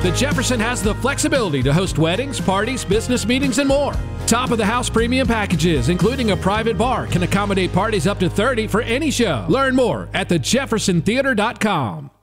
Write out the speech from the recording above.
the Jefferson has the flexibility to host weddings, parties, business meetings, and more. Top of the house premium packages, including a private bar, can accommodate parties up to 30 for any show. Learn more at thejeffersontheater.com.